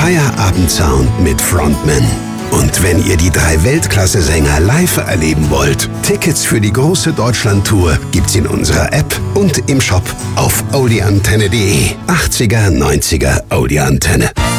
Feierabendsound mit Frontman. Und wenn ihr die 3 Weltklasse-Sänger live erleben wollt, Tickets für die große Deutschland-Tour gibt's in unserer App und im Shop auf audioantenne.de. 80er, 90er Audioantenne.